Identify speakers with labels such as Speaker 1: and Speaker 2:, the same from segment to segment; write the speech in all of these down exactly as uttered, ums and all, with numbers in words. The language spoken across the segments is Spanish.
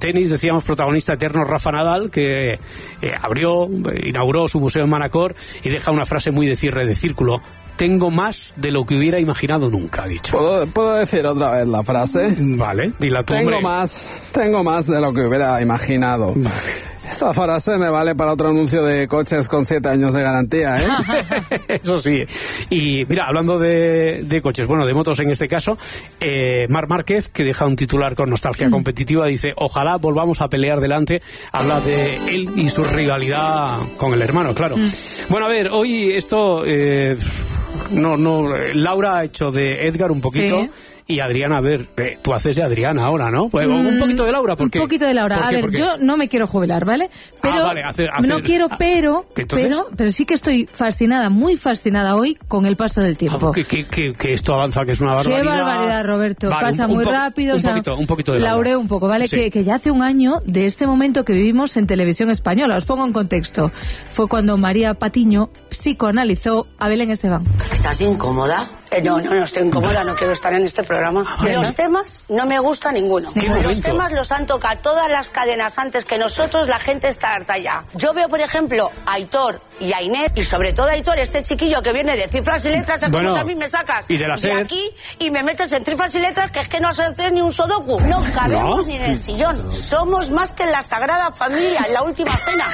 Speaker 1: tenis, decíamos, protagonista eterno Rafa Nadal, que eh, abrió, inauguró su museo en Manacor y deja una frase muy de cierre de círculo. Tengo más de lo que hubiera imaginado nunca, ha dicho.
Speaker 2: ¿Puedo, ¿Puedo decir otra vez la frase?
Speaker 1: Vale, dila tú,
Speaker 2: Tengo
Speaker 1: hombre.
Speaker 2: más, tengo más de lo que hubiera imaginado. Vale. Esta frase me vale para otro anuncio de coches con siete años de garantía, ¿eh?
Speaker 1: Eso sí. Y mira, hablando de, de coches, bueno, de motos en este caso, eh, Marc Márquez, que deja un titular con nostalgia mm. competitiva, dice, ojalá volvamos a pelear delante. Habla de él y su rivalidad con el hermano, claro. Mm. Bueno, a ver, hoy esto... Eh, no, no, Laura ha hecho de Edgar un poquito... Sí. Y Adriana, a ver, eh, tú haces de Adriana ahora, ¿no? Pues, mm, un poquito de Laura, ¿por qué?
Speaker 3: Un poquito de Laura. A ver, yo no me quiero jubilar, ¿vale? Pero
Speaker 1: ah, vale, hacer, hacer,
Speaker 3: no quiero, pero, pero, pero sí que estoy fascinada, muy fascinada hoy con el paso del tiempo.
Speaker 1: Ah, que, que, que, que esto avanza, que es una barbaridad.
Speaker 3: Qué barbaridad, Roberto.
Speaker 1: Vale,
Speaker 3: Pasa
Speaker 1: un, un
Speaker 3: muy
Speaker 1: po-
Speaker 3: rápido.
Speaker 1: Un
Speaker 3: o sea,
Speaker 1: poquito, un poquito de Laura.
Speaker 3: Laureo un poco, ¿vale? Sí. Que, que ya hace un año de este momento que vivimos en televisión española. Os pongo en contexto. Fue cuando María Patiño psicoanalizó a Belén Esteban.
Speaker 4: ¿Estás incómoda?
Speaker 5: Eh, no, no, no estoy incómoda, no quiero estar en este programa.
Speaker 4: Ah, los temas no me gusta ninguno.
Speaker 1: ¿Qué
Speaker 4: los
Speaker 1: momento?
Speaker 4: temas los han tocado todas las cadenas antes que nosotros, la gente está harta ya. Yo veo, por ejemplo, a Aitor y a Inés, y sobre todo a Aitor, este chiquillo que viene de cifras y letras, a
Speaker 1: bueno,
Speaker 4: como a mí me sacas
Speaker 1: y de, la
Speaker 4: de aquí y me metes en cifras y letras, que es que no sé hacer ni un sudoku. No cabemos
Speaker 1: ¿No?
Speaker 4: ni en el sillón. Somos más que en la Sagrada Familia, en la Última Cena.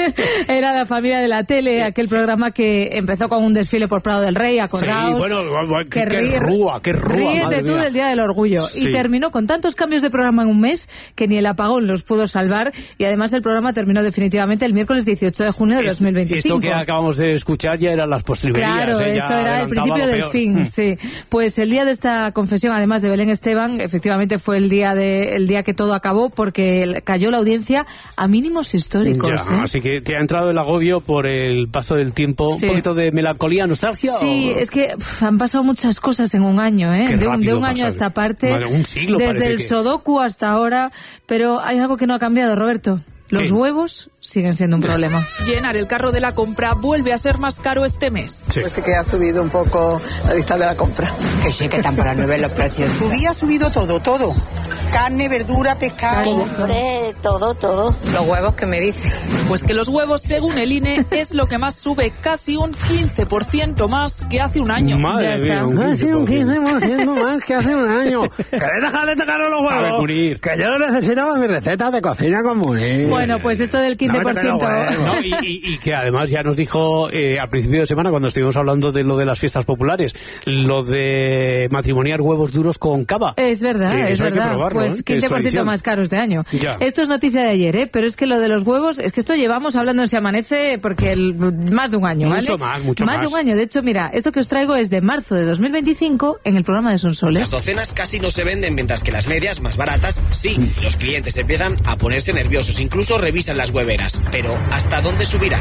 Speaker 3: Era la familia de la tele, aquel programa que empezó con un desfile por Prado del Rey, acordaos.
Speaker 1: Sí, bueno,
Speaker 3: que
Speaker 1: qué, qué
Speaker 3: ríe,
Speaker 1: rúa, qué rúa,
Speaker 3: ríete
Speaker 1: madre
Speaker 3: tú
Speaker 1: mía.
Speaker 3: del Día del Orgullo.
Speaker 1: Sí.
Speaker 3: Y terminó con tantos cambios de programa en un mes que ni el apagón los pudo salvar, y además el programa terminó definitivamente el miércoles dieciocho de junio de
Speaker 1: Es,
Speaker 3: dos mil veinticinco.
Speaker 1: Esto que acabamos de escuchar ya eran las postrimerías.
Speaker 3: Claro,
Speaker 1: ¿eh?
Speaker 3: esto era el principio del
Speaker 1: peor.
Speaker 3: fin,
Speaker 1: Mm.
Speaker 3: sí. Pues el día de esta confesión, además de Belén Esteban, efectivamente fue el día de el día que todo acabó, porque cayó la audiencia a mínimos históricos.
Speaker 1: Ya,
Speaker 3: ¿eh?
Speaker 1: así que te ha entrado el agobio por el paso del tiempo,
Speaker 3: Sí.
Speaker 1: un poquito de melancolía, nostalgia.
Speaker 3: Sí,
Speaker 1: o...
Speaker 3: es que uf, han pasado muchas cosas en un año, ¿eh?
Speaker 1: Qué
Speaker 3: De un, de
Speaker 1: rápido
Speaker 3: un año
Speaker 1: pasa.
Speaker 3: a esta parte,
Speaker 1: Vale, un siglo
Speaker 3: desde
Speaker 1: parece
Speaker 3: el
Speaker 1: que-
Speaker 3: Sudoku hasta ahora, pero hay algo que no ha cambiado, Roberto. Los
Speaker 1: Sí.
Speaker 3: huevos siguen siendo un problema.
Speaker 6: Llenar el carro de la compra vuelve a ser más caro este mes.
Speaker 1: Sí.
Speaker 7: Pues sí que ha subido un poco la lista de la compra.
Speaker 4: Que sí, que están por las nubes los precios.
Speaker 7: Subí, ha subido todo, todo. Carne, verdura, pescado.
Speaker 4: Hombre, todo, todo.
Speaker 5: Los huevos que me dicen.
Speaker 6: Pues que los huevos, según el I N E, es lo que más sube, casi un quince por ciento más que hace un año.
Speaker 1: Madre
Speaker 3: Ya
Speaker 1: mía,
Speaker 3: está.
Speaker 1: un
Speaker 2: Ah, sí, un
Speaker 1: quince
Speaker 2: quince por ciento más que hace un año. ¿Querés dejar de tocar los
Speaker 1: A ver,
Speaker 2: huevos?
Speaker 1: Munir.
Speaker 2: Que yo necesitaba mi receta de cocina con Munir.
Speaker 3: Bueno, pues esto del quince por ciento...
Speaker 2: No me toques los huevos.
Speaker 1: No, y, y- y que además ya nos dijo eh, al principio de semana, cuando estuvimos hablando de lo de las fiestas populares, lo de matrimoniar huevos duros con cava.
Speaker 3: Es verdad,
Speaker 1: Sí,
Speaker 3: es
Speaker 1: eso hay que
Speaker 3: verdad.
Speaker 1: probarlo,
Speaker 3: Pues
Speaker 1: ¿eh? Que es
Speaker 3: quince por ciento
Speaker 1: tradición.
Speaker 3: más caro este año.
Speaker 1: Ya.
Speaker 3: Esto es noticia de ayer, ¿eh? Pero es que lo de los huevos, es que esto llevamos hablando en Se Amanece porque el, más de un año, ¿vale?
Speaker 1: Mucho más, mucho
Speaker 3: Más de
Speaker 1: más.
Speaker 3: un año. De hecho, mira, esto que os traigo es de marzo de dos mil veinticinco en el programa de Sonsoles.
Speaker 8: Las docenas casi no se venden, mientras que las medias, más baratas, sí. Los clientes empiezan a ponerse nerviosos, incluso revisan las hueveras. Pero, ¿hasta dónde subirán?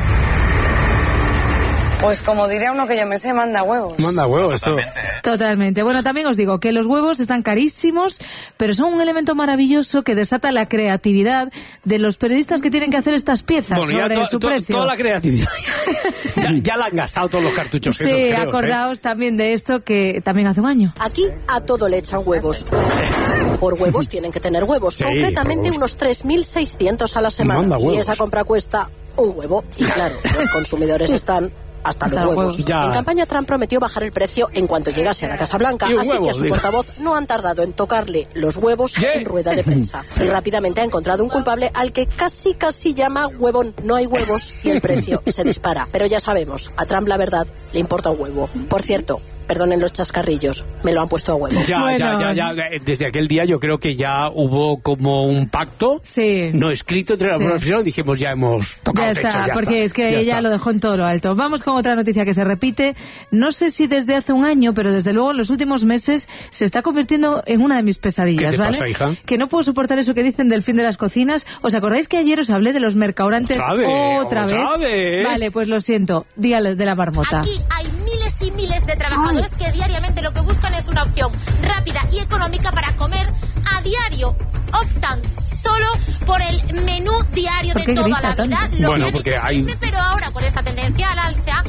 Speaker 7: Pues como diría uno que yo me sé, manda huevos.
Speaker 1: Manda huevos esto.
Speaker 3: Totalmente. Bueno, también os digo que los huevos están carísimos, pero son un elemento maravilloso que desata la creatividad de los periodistas que tienen que hacer estas piezas
Speaker 1: Bueno, ya
Speaker 3: sobre
Speaker 1: to-
Speaker 3: su
Speaker 1: to-
Speaker 3: precio.
Speaker 1: toda la creatividad. ya, ya la han gastado todos los cartuchos esos,
Speaker 3: Sí,
Speaker 1: creo, ¿eh?
Speaker 3: acordaos también de esto que también hace un año.
Speaker 9: Aquí a todo le echan huevos. Por huevos tienen que tener huevos.
Speaker 1: Sí,
Speaker 9: Concretamente
Speaker 1: por huevos.
Speaker 9: unos tres mil seiscientos a la semana.
Speaker 1: Manda
Speaker 9: Y
Speaker 1: huevos.
Speaker 9: esa compra cuesta un huevo. Y claro, los consumidores están hasta los
Speaker 3: Hasta los
Speaker 9: huevos.
Speaker 3: huevos.
Speaker 1: Ya.
Speaker 9: En campaña Trump prometió bajar el precio en cuanto llegase a la Casa Blanca,
Speaker 1: Y un
Speaker 9: así
Speaker 1: huevo,
Speaker 9: que a su
Speaker 1: digo.
Speaker 9: portavoz no han tardado en tocarle los huevos
Speaker 1: ¿Qué?
Speaker 9: en rueda de prensa. Y rápidamente ha encontrado un culpable al que casi casi llama huevón. No hay huevos y el precio se dispara. Pero ya sabemos, a Trump la verdad le importa un huevo. Por cierto, perdonen los chascarrillos, me lo han puesto a huevo.
Speaker 1: Ya,
Speaker 3: Bueno.
Speaker 1: ya, ya, ya. Desde aquel día yo creo que ya hubo como un pacto
Speaker 3: Sí.
Speaker 1: no escrito entre la
Speaker 3: Sí.
Speaker 1: profesión y dijimos ya hemos tocado
Speaker 3: Ya
Speaker 1: techo,
Speaker 3: está,
Speaker 1: ya
Speaker 3: porque
Speaker 1: está,
Speaker 3: es que
Speaker 1: ya
Speaker 3: ella
Speaker 1: está.
Speaker 3: lo dejó en todo lo alto. Vamos con otra noticia que se repite. No sé si desde hace un año, pero desde luego en los últimos meses se está convirtiendo en una de mis pesadillas,
Speaker 1: ¿Qué te
Speaker 3: ¿vale?
Speaker 1: pasa, hija?
Speaker 3: Que no puedo soportar eso que dicen del fin de las cocinas. ¿Os acordáis que ayer os hablé de los mercaurantes
Speaker 1: ¿Otra vez?
Speaker 3: otra vez?
Speaker 1: ¿Otra vez?
Speaker 3: Vale, pues lo siento. Día de la marmota.
Speaker 10: Aquí hay miles y miles de trabajadores que diariamente lo que buscan es una opción rápida y económica para comer a diario. Optan solo por el menú diario
Speaker 3: ¿Por
Speaker 10: de
Speaker 3: qué
Speaker 10: toda
Speaker 3: grita
Speaker 10: la vida,
Speaker 3: tanto?
Speaker 10: lo
Speaker 1: Bueno,
Speaker 10: que han
Speaker 1: porque
Speaker 10: hecho
Speaker 1: hay-
Speaker 10: siempre, pero ahora con esta tendencia al alza hay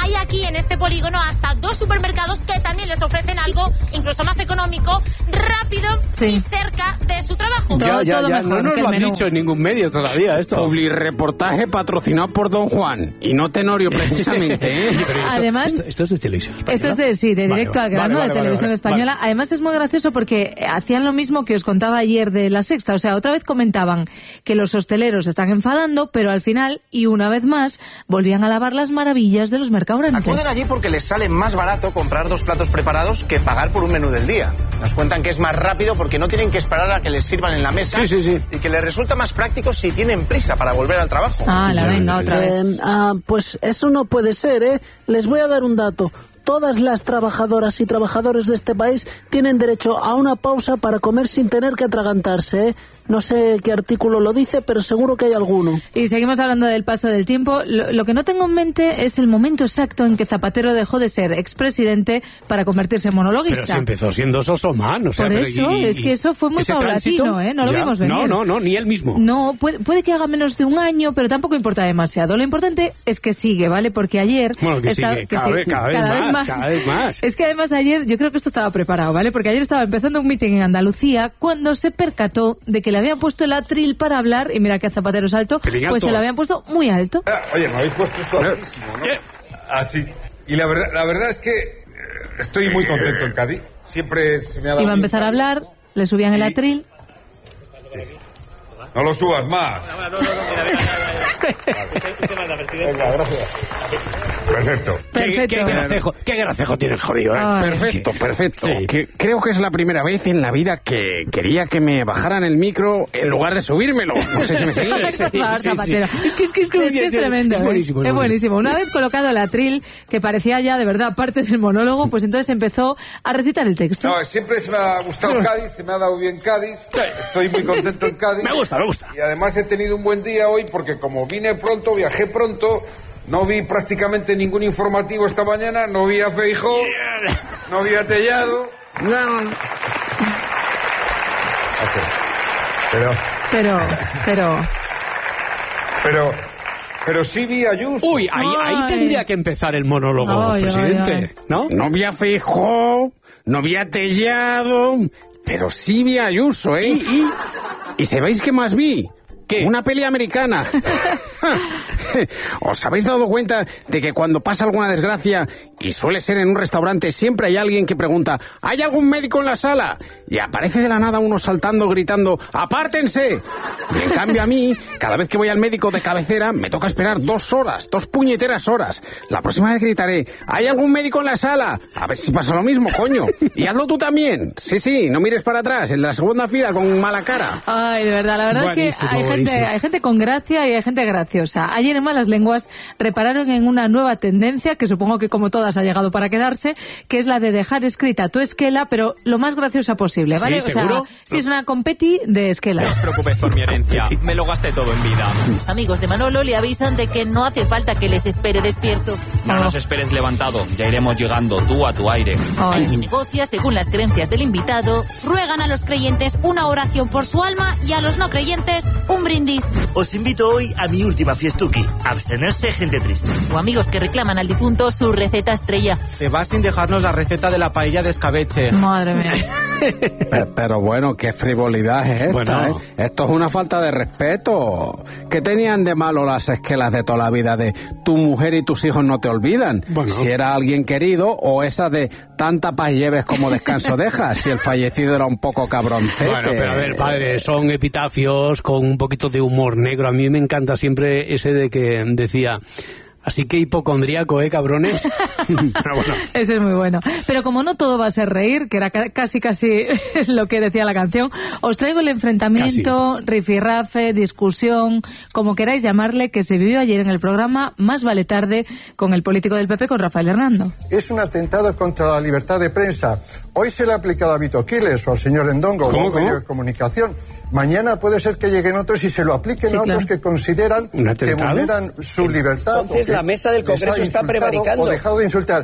Speaker 10: hay aquí en este polígono hasta dos supermercados que también les ofrecen algo incluso más económico, rápido sí. y cerca de su trabajo.
Speaker 1: Ya, ya, ya, no nos lo han dicho en ningún medio todavía esto.
Speaker 2: Publireportaje patrocinado por Don Juan y no Tenorio precisamente, ¿eh?
Speaker 1: Esto,
Speaker 3: Además,
Speaker 1: esto, esto es de televisión española.
Speaker 3: Esto es de, sí, de directo vale, al grano, vale, vale, de televisión vale, vale, española. Vale. Además es muy gracioso porque hacían lo mismo que os contaba ayer de La Sexta. O sea, otra vez comentaban que los hosteleros están enfadando, pero al final, y una vez más, volvían a alabar las maravillas de los mercadores.
Speaker 11: Acuden allí porque les sale más barato comprar dos platos preparados que pagar por un menú del día. Nos cuentan que es más rápido porque no tienen que esperar a que les sirvan en la mesa.
Speaker 1: Sí, sí, sí.
Speaker 11: Y que les resulta más práctico si tienen prisa para volver al trabajo.
Speaker 3: Ah, la venga, otra vez.
Speaker 12: Eh, ah, pues eso no puede ser, ¿eh? Les voy a dar un dato. Todas las trabajadoras y trabajadores de este país tienen derecho a una pausa para comer sin tener que atragantarse, ¿eh? No sé qué artículo lo dice, pero seguro que hay alguno.
Speaker 3: Y seguimos hablando del paso del tiempo. Lo, lo que no tengo en mente es el momento exacto en que Zapatero dejó de ser expresidente para convertirse en monologuista.
Speaker 1: Pero si empezó siendo Sosoman, o sea...
Speaker 3: Por eso, y, y, es que eso fue muy paulatino, ¿eh? No lo
Speaker 1: ya,
Speaker 3: vimos venir.
Speaker 1: No, no, no, ni él mismo.
Speaker 3: No, puede, puede que haga menos de un año, pero tampoco importa demasiado. Lo importante es que sigue, ¿vale? Porque ayer...
Speaker 1: Bueno, que
Speaker 3: está,
Speaker 1: sigue,
Speaker 3: que
Speaker 1: cada,
Speaker 3: sigue
Speaker 1: vez, cada, cada, vez más, más, cada vez más.
Speaker 3: Es que además ayer, yo creo que esto estaba preparado, ¿vale? Porque ayer estaba empezando un meeting en Andalucía cuando se percató de que le habían puesto el atril para hablar, y mira que Zapatero es alto, pues se lo habían puesto muy alto.
Speaker 13: Oye, me habéis puesto esto altísimo, ¿no? Así. Y la verdad, la verdad es que estoy muy contento en Cádiz. Siempre se me ha dado...
Speaker 3: Iba a empezar a hablar, le subían el atril.
Speaker 13: Sí. No lo subas más.
Speaker 8: No, no, no, no, mira, mira, mira, mira.
Speaker 13: Venga, gracias. Perfecto.
Speaker 3: Perfecto.
Speaker 1: Qué, qué, gracejo, qué gracejo tiene el jodido, ¿eh?
Speaker 2: Ay, perfecto, es que, perfecto. Sí. Que creo que es la primera vez en la vida que quería que me bajaran el micro en lugar de subírmelo. No sé si me seguís.
Speaker 3: Sí, sí, sí. Es que es, que es, es, que es tremendo.
Speaker 1: Es buenísimo.
Speaker 3: ¿eh? Es buenísimo. Una vez colocado el atril, que parecía ya de verdad parte del monólogo, pues entonces empezó a recitar el texto.
Speaker 13: No, siempre se me ha gustado Cádiz, se me ha dado bien Cádiz. Sí. Estoy muy contento en Cádiz.
Speaker 1: Me gusta, me gusta.
Speaker 13: Y además he tenido un buen día hoy porque como vine pronto, viajé pronto, no vi prácticamente ningún informativo esta mañana, no vi a Feijóo, no vi a Tellado.
Speaker 2: No.
Speaker 13: Okay. Pero...
Speaker 3: Pero, pero...
Speaker 13: Pero... Pero sí vi a Ayuso.
Speaker 1: Uy, ahí, ahí tendría que empezar el monólogo, ay, presidente, ay, ay. ¿no?
Speaker 2: No vi a Feijóo, no vi a Tellado, pero sí vi a Ayuso, ¿eh? ¿Y, y? ¿Y sabéis qué más vi? ¿Qué? Una peli americana. ¿Os habéis dado cuenta de que cuando pasa alguna desgracia, y suele ser en un restaurante, siempre hay alguien que pregunta, ¿hay algún médico en la sala? Y aparece de la nada uno saltando, gritando, ¡apártense! Y en cambio a mí, cada vez que voy al médico de cabecera, me toca esperar dos horas, dos puñeteras horas. La próxima vez gritaré, ¿hay algún médico en la sala? A ver si pasa lo mismo, coño. Y hazlo tú también. Sí, sí, no mires para atrás, el de la segunda fila con mala cara.
Speaker 3: Ay, de verdad, la verdad buenísimo, es que hay gente, hay gente con gracia y hay gente graciosa. Ayer en Malas Lenguas repararon en una nueva tendencia, que supongo que como todas ha llegado para quedarse, que es la de dejar escrita tu esquela, pero lo más graciosa posible, ¿vale?
Speaker 1: Sí, ¿seguro?
Speaker 3: O sea, si es una competi de esquela.
Speaker 14: No os preocupes por mi herencia, me lo gasté todo en vida.
Speaker 15: Los amigos de Manolo le avisan de que no hace falta que les espere despierto.
Speaker 14: No oh. nos esperes levantado, ya iremos llegando tú a tu aire.
Speaker 15: Oh. El que negocia según las creencias del invitado.
Speaker 16: Ruegan a los creyentes una oración por su alma y a los no creyentes un brindis.
Speaker 17: Os invito hoy a mi última fiestuki, abstenerse gente triste.
Speaker 15: O amigos que reclaman al difunto su receta estrella.
Speaker 11: Te vas sin dejarnos la receta de la paella de escabeche.
Speaker 3: Madre mía.
Speaker 2: pero, pero bueno, qué frivolidad es esta, bueno. ¿eh? Esto es una falta de respeto. ¿Qué tenían de malo las esquelas de toda la vida de tu mujer y tus hijos no te olvidan? Bueno. Si era alguien querido, o esa de tanta paz lleves como descanso dejas, si el fallecido era un poco cabroncete.
Speaker 1: Bueno, pero a ver, padre, son epitafios con un poquito de humor negro. A mí me encanta siempre ese de que decía... Así que hipocondríaco, ¿eh, cabrones? Pero bueno.
Speaker 3: Ese es muy bueno. Pero como no todo va a ser reír, que era casi casi lo que decía la canción, os traigo el enfrentamiento, casi. rifirrafe, discusión, como queráis llamarle, que se vivió ayer en el programa Más vale tarde con el político del P P, con Rafael Hernando.
Speaker 18: Es un atentado contra la libertad de prensa. Hoy se le ha aplicado a Vito Quiles o al señor Endongo,
Speaker 1: ¿Cómo,
Speaker 18: un medio de comunicación. Mañana puede ser que lleguen otros y se lo apliquen sí, a otros claro. que consideran que vulneran su libertad.
Speaker 11: Entonces la mesa del Congreso está prevaricando.
Speaker 18: O dejado de insultar.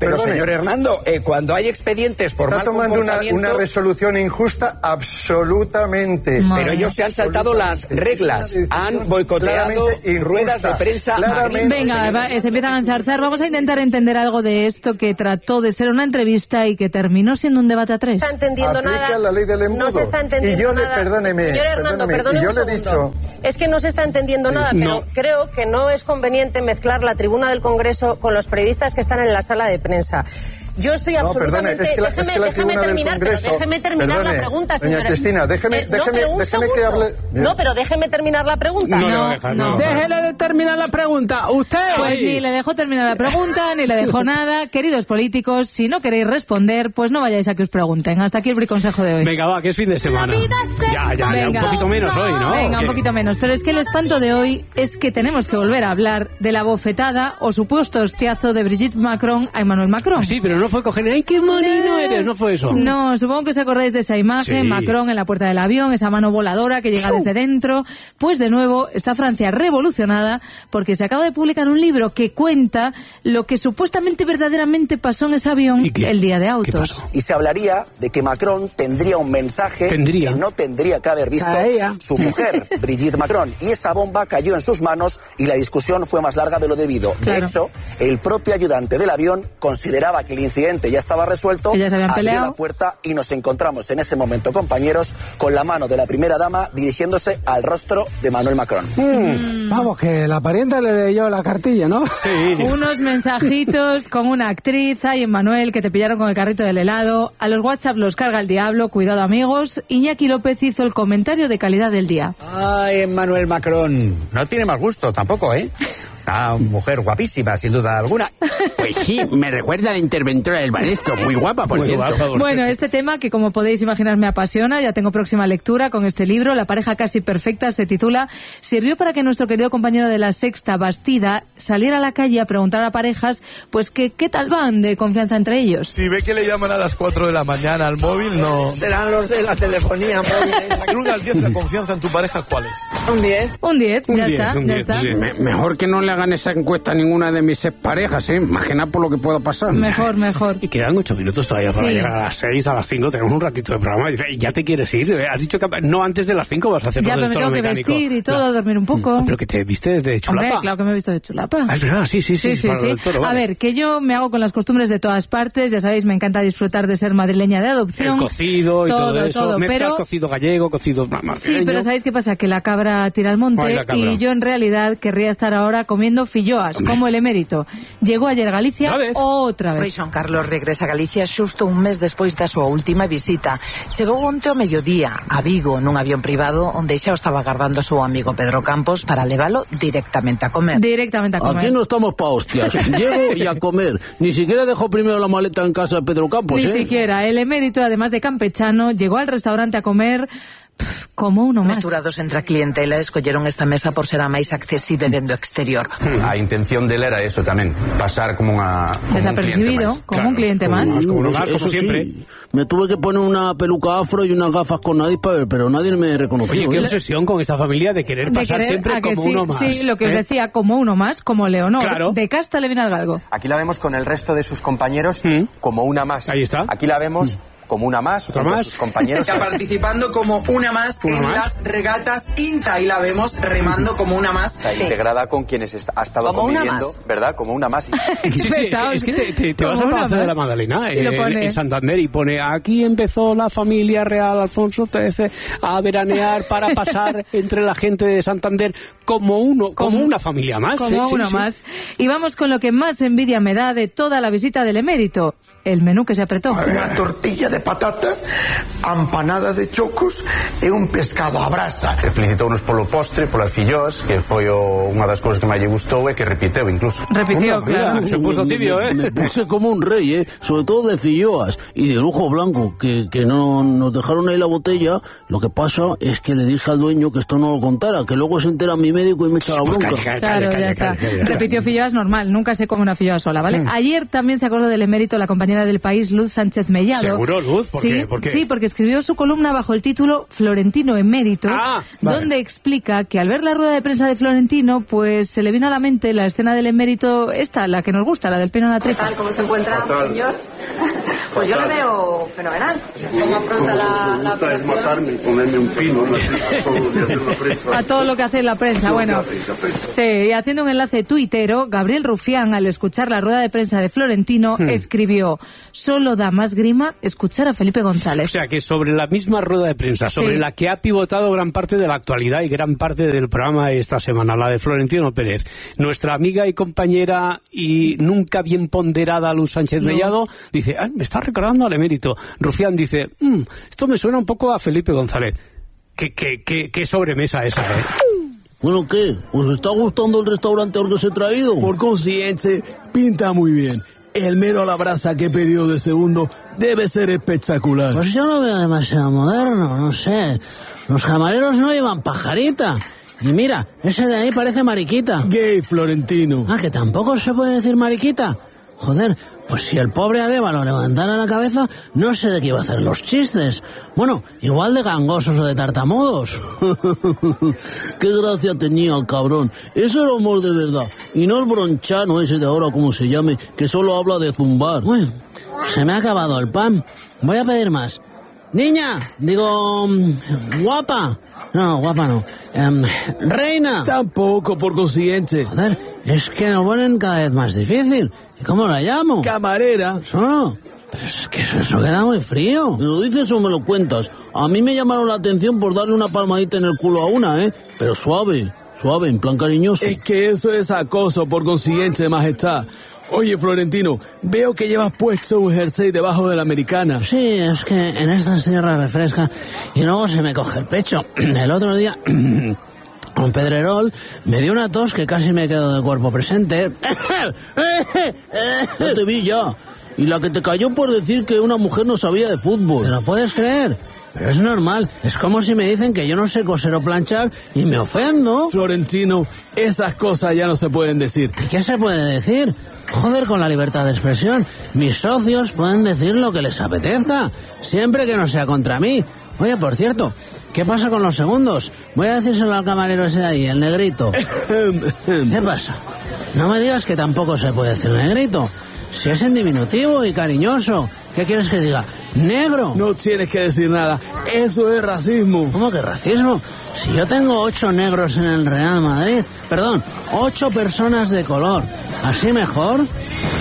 Speaker 19: Pero,
Speaker 18: perdone.
Speaker 19: señor Hernando, eh, cuando hay expedientes por
Speaker 18: Está
Speaker 19: mal
Speaker 18: tomando una,
Speaker 19: comportamiento...
Speaker 18: una resolución injusta absolutamente.
Speaker 19: Pero ellos se han saltado las reglas, han boicoteado ruedas de prensa.
Speaker 3: Venga, va, se empiezan a enzarzar. Vamos a intentar entender algo de esto que trató de ser una entrevista y que terminó siendo un debate a tres.
Speaker 9: No está entendiendo
Speaker 18: Aplica
Speaker 9: nada.
Speaker 18: la ley del embudo.
Speaker 9: No se está entendiendo
Speaker 18: y yo le,
Speaker 9: nada.
Speaker 18: perdóneme,
Speaker 9: Señor Hernando,
Speaker 18: perdóneme,
Speaker 9: perdone
Speaker 18: y yo
Speaker 9: un
Speaker 18: le he
Speaker 9: segundo.
Speaker 18: dicho...
Speaker 9: Es que no se está entendiendo nada, pero
Speaker 18: No.
Speaker 9: creo que no es conveniente mezclar la tribuna del Congreso con los periodistas que están en la sala de prensa. Yo estoy
Speaker 18: No,
Speaker 9: absolutamente...
Speaker 18: perdone, es que la,
Speaker 9: déjeme,
Speaker 18: es que la
Speaker 9: déjeme
Speaker 18: tribuna del
Speaker 9: terminar, pero
Speaker 18: Congreso...
Speaker 9: déjeme terminar
Speaker 18: perdone,
Speaker 9: la pregunta,
Speaker 18: doña
Speaker 9: señora.
Speaker 18: Cristina, déjeme,
Speaker 9: Eh, no,
Speaker 18: déjeme,
Speaker 9: pero un
Speaker 18: déjeme que
Speaker 9: segundo.
Speaker 18: hable...
Speaker 9: No, pero déjeme terminar la pregunta.
Speaker 1: No, le va a dejar, no.
Speaker 12: Déjele de terminar la pregunta. Usted.
Speaker 3: Pues ni le dejó terminar la pregunta, ni le dejó nada. Queridos políticos, si no queréis responder, pues no vayáis a que os pregunten. Hasta aquí el briconsejo de hoy.
Speaker 1: Venga, va, que es fin de semana. Ya, ya, ya, un
Speaker 3: Venga.
Speaker 1: poquito menos hoy, ¿no?
Speaker 3: Venga, un
Speaker 1: ¿Qué?
Speaker 3: poquito menos. Pero es que el espanto de hoy es que tenemos que volver a hablar de la bofetada o supuesto hostiazo de Brigitte Macron a Emmanuel Macron.
Speaker 1: Sí, pero no fue coger... ¡Ay, qué monino eres! No fue eso.
Speaker 3: No, supongo que os acordáis de esa imagen,
Speaker 1: Sí.
Speaker 3: Macron en la puerta del avión, esa mano voladora que llega desde dentro. Pues de nuevo está Francia revolucionada porque se acaba de publicar un libro que cuenta lo que supuestamente verdaderamente pasó en ese avión el día de autos.
Speaker 20: Y se hablaría de que Macron tendría un mensaje
Speaker 1: Tendría.
Speaker 20: que no tendría que haber visto
Speaker 12: A ella.
Speaker 20: su mujer, Brigitte Macron. Y esa bomba cayó en sus manos y la discusión fue más larga de lo debido.
Speaker 3: Claro.
Speaker 20: De hecho, el propio ayudante del avión consideraba que el incidente ya estaba resuelto,
Speaker 3: Que ya se habían
Speaker 20: abrió
Speaker 3: peleado.
Speaker 20: la puerta y nos encontramos en ese momento, compañeros, con la mano de la primera dama dirigiéndose al rostro de Emmanuel Macron.
Speaker 12: Mm, Vamos, que la parienta le leyó la cartilla, ¿no?
Speaker 1: Sí.
Speaker 3: Unos mensajitos con una actriz, ay, Emmanuel, que te pillaron con el carrito del helado. A los WhatsApp los carga el diablo, cuidado amigos. Iñaki López hizo el comentario de calidad del día.
Speaker 19: Ay, Emmanuel Macron. No tiene mal gusto tampoco, ¿eh? Una mujer guapísima, sin duda alguna.
Speaker 2: Pues sí, me recuerda a la interventora del Banesto, muy guapa, por
Speaker 1: Muy
Speaker 2: cierto.
Speaker 1: guapa, por
Speaker 3: Bueno, este tema que como podéis imaginar me apasiona, ya tengo próxima lectura con este libro, La pareja casi perfecta, se titula, sirvió para que nuestro querido compañero de La Sexta, Bastida, saliera a la calle a preguntar a parejas, pues que qué tal van de confianza entre ellos.
Speaker 21: Si ve que le llaman a las cuatro de la mañana al móvil, no...
Speaker 19: Serán los de la telefonía móvil.
Speaker 21: Del uno al diez, la confianza en tu pareja, ¿cuál es?
Speaker 9: Un diez.
Speaker 3: Un diez,
Speaker 1: Un
Speaker 3: ya
Speaker 1: diez,
Speaker 3: está,
Speaker 1: un
Speaker 3: ya
Speaker 1: diez,
Speaker 3: está.
Speaker 1: sí.
Speaker 2: Me- mejor que no le hagan esa encuesta a ninguna de mis exparejas, ¿eh? Más que nada por lo que pueda pasar.
Speaker 3: Mejor, mejor.
Speaker 1: Y quedan ocho minutos todavía para
Speaker 3: Sí.
Speaker 1: llegar a las seis, a las cinco, tenemos un ratito de programa. Y dice, "Ey, ya te quieres ir, has dicho que no antes de las cinco vas a hacer
Speaker 3: Ya,
Speaker 1: todo
Speaker 3: pero me
Speaker 1: esto
Speaker 3: tengo que
Speaker 1: mecánico".
Speaker 3: vestir y todo,
Speaker 1: Claro.
Speaker 3: dormir un poco.
Speaker 1: Pero que te vistes de chulapa.
Speaker 3: Hombre, claro que me he visto de chulapa.
Speaker 1: Ah, es verdad, sí, sí, sí.
Speaker 3: Sí, sí,
Speaker 1: para
Speaker 3: sí.
Speaker 1: el toro,
Speaker 3: A
Speaker 1: vale.
Speaker 3: ver, que yo me hago con las costumbres de todas partes, ya sabéis, me encanta disfrutar de ser madrileña de adopción.
Speaker 1: El cocido y todo, eso.
Speaker 3: todo,
Speaker 1: Mezclas
Speaker 3: pero...
Speaker 1: cocido gallego, cocido ma-
Speaker 3: Sí,
Speaker 1: madrileño.
Speaker 3: pero ¿sabéis qué pasa? Que la cabra tira al monte
Speaker 1: Ay, la cabra.
Speaker 3: y yo en realidad querría estar ahora comiendo filloas, como el emérito. Llegó ayer a Galicia
Speaker 1: ¿Otra vez?
Speaker 3: otra
Speaker 22: Rei
Speaker 3: vez.
Speaker 22: Juan Carlos regresa a Galicia xusto un mes despois da súa última visita. Chegou onte ao mediodía a Vigo nun avión privado onde xa o estaba agardando o seu amigo Pedro Campos para leválo directamente a comer.
Speaker 3: Directamente a comer.
Speaker 12: Aquí no estamos pa' hostias. Llego y a comer. Ni siquiera dejo primero la maleta en casa de Pedro Campos,
Speaker 3: Ni
Speaker 12: ¿eh?
Speaker 3: siquiera. El emérito, además de campechano, llegó al restaurante a comer pff, como uno más.
Speaker 22: Mesturados entre a clientela, escolleron esta mesa por ser a máis accesible dende o exterior.
Speaker 23: A intención dele era eso tamén, pasar como unha como
Speaker 3: Desapercibido, como un cliente más.
Speaker 1: como uno más,
Speaker 12: Eso
Speaker 1: como
Speaker 12: sí,
Speaker 1: siempre.
Speaker 12: Me tuve que poner una peluca afro y unas gafas con nariz, pa- pero nadie me reconoció.
Speaker 1: Oye, qué
Speaker 12: ¿eh?
Speaker 1: obsesión con esta familia de querer
Speaker 3: De
Speaker 1: pasar
Speaker 3: querer
Speaker 1: siempre
Speaker 3: a que
Speaker 1: como
Speaker 3: sí,
Speaker 1: uno más.
Speaker 3: sí, lo que os
Speaker 1: ¿eh?
Speaker 3: decía, como uno más, como Leonor.
Speaker 23: Claro.
Speaker 3: De casta le viene al galgo.
Speaker 11: Aquí la vemos con el resto de sus compañeros como una más.
Speaker 1: Ahí está.
Speaker 11: Aquí la vemos como una más,
Speaker 1: ¿Otra
Speaker 11: junto a
Speaker 1: más?
Speaker 11: sus compañeros.
Speaker 24: Está participando como una más
Speaker 1: ¿Una
Speaker 24: en
Speaker 1: más?
Speaker 24: las regatas INTA y la vemos remando como una más.
Speaker 11: Está integrada con quienes est- ha estado
Speaker 24: Como una
Speaker 11: conviviendo,
Speaker 24: más.
Speaker 11: ¿verdad? Como una más.
Speaker 1: Sí, sí, es, que- es que te, te- te vas
Speaker 3: Como
Speaker 1: al
Speaker 3: una
Speaker 1: Palacio de
Speaker 3: más.
Speaker 1: la Magdalena,
Speaker 3: Y lo
Speaker 1: eh,
Speaker 3: pone.
Speaker 1: en Santander, y pone, aquí empezó la familia real Alfonso trece a veranear para pasar entre la gente de Santander como uno, como,
Speaker 3: Como-
Speaker 1: una familia más.
Speaker 3: Como
Speaker 1: sí, sí,
Speaker 3: uno
Speaker 1: sí.
Speaker 3: más. Y vamos con lo que más envidia me da de toda la visita del emérito. El menú que se apretó.
Speaker 24: Una tortilla de patata, empanada de chocos e un pescado a brasa.
Speaker 23: Felicitounos polo postre, polas filloas, que foi o, unha das cousas que máis lle gustou e que repiteu incluso.
Speaker 3: Repitió, claro.
Speaker 1: Se puso tibio, ¿eh?
Speaker 12: Me, me puse como un rey, ¿eh? Sobre todo de filloas y de lujo blanco, que, que no nos dejaron ahí la botella. Lo que pasa es que le dije al dueño que esto no lo contara, que luego se entera mi médico y me echa la
Speaker 1: Pues
Speaker 12: bronca.
Speaker 1: calla,
Speaker 3: Claro, ya está. Repitió filloas normal, nunca se come una filloa sola, ¿vale?
Speaker 1: Mm.
Speaker 3: Ayer también se acordó del emérito la compañera compañera del País, Luz Sánchez Mellado.
Speaker 1: ¿Seguro, Luz? ¿Por
Speaker 3: sí,
Speaker 1: qué? ¿Por qué?
Speaker 3: Sí, porque escribió su columna bajo el título Florentino emérito,
Speaker 1: ah, vale.
Speaker 3: donde explica que al ver la rueda de prensa de Florentino, pues se le vino a la mente la escena del emérito, esta, la que nos gusta, la del pelo en la trepa.
Speaker 4: ¿Cómo se encuentra, señor? Pues yo lo veo fenomenal. ¿Cómo afronta la, la operación?
Speaker 5: Matarme, ponerme un pino,
Speaker 3: a todo lo que hace la prensa. Bueno, sí, y haciendo un enlace tuitero, Gabriel Rufián, al escuchar la rueda de prensa de Florentino, hmm. escribió: solo da más grima escuchar a Felipe González.
Speaker 1: O sea, que sobre la misma rueda de prensa, sobre sí. la que ha pivotado gran parte de la actualidad y gran parte del programa esta semana, la de Florentino Pérez, nuestra amiga y compañera y nunca bien ponderada Luz Sánchez no. Mellado dice, ah, me está recordando al emérito. Rufián dice, mmm, esto me suena un poco a Felipe González. Qué, qué, qué, qué sobremesa esa, ¿eh?
Speaker 6: Bueno, ¿qué? ¿Os está gustando el restaurante al que os he traído?
Speaker 7: Por consiguiente, pinta muy bien. El mero a la brasa que he pedido de segundo debe ser espectacular.
Speaker 12: Pues yo lo veo demasiado moderno, no sé. Los camareros no llevan pajarita. Y mira, ese de ahí parece mariquita.
Speaker 7: Gay, Florentino.
Speaker 12: Ah, que tampoco se puede decir mariquita. Joder, pues si el pobre Arévalo levantara la cabeza, no sé de qué iba a hacer los chistes. Bueno, igual de gangosos o de tartamudos.
Speaker 6: Qué gracia tenía el cabrón. Eso era humor de verdad. Y no el bronchano ese de ahora, como se llame, que solo habla de zumbar.
Speaker 12: Uy, se me ha acabado el pan. Voy a pedir más. Niña, digo, guapa. No, guapa no. Um, reina.
Speaker 7: Tampoco, por consiguiente.
Speaker 12: Joder, es que lo ponen cada vez más difícil. ¿Y cómo la llamo?
Speaker 7: Camarera.
Speaker 12: Solo. Pero es que eso, eso queda muy frío.
Speaker 6: ¿Me lo dices o me lo cuentas? A mí me llamaron la atención por darle una palmadita en el culo a una, ¿eh? Pero suave, suave, en plan cariñoso.
Speaker 7: Es que eso es acoso, por consiguiente, majestad. Oye, Florentino, veo que llevas puesto un jersey debajo de la americana.
Speaker 12: Sí, es que en estas tierras refresca y luego se me coge el pecho. El otro día, un Pedrerol me dio una tos que casi me quedó del cuerpo presente.
Speaker 6: Ya te vi ya. Y la que te cayó por decir que una mujer no sabía de fútbol.
Speaker 12: ¿Te lo puedes creer? Pero es normal, es como si me dicen que yo no sé coser o planchar y me ofendo.
Speaker 7: Florentino, esas cosas ya no se pueden decir.
Speaker 12: ¿Y qué se puede decir? Joder, con la libertad de expresión. Mis socios pueden decir lo que les apetezca, siempre que no sea contra mí. Oye, por cierto, ¿qué pasa con los segundos? Voy a decírselo al camarero ese de ahí, el negrito. ¿Qué pasa? No me digas que tampoco se puede decir negrito. Si es en diminutivo y cariñoso. ¿Qué quieres que diga? ¿Negro?
Speaker 7: No tienes que decir nada. Eso es racismo.
Speaker 12: ¿Cómo que racismo? Si yo tengo ocho negros en el Real Madrid. Perdón, ocho personas de color. ¿Así mejor?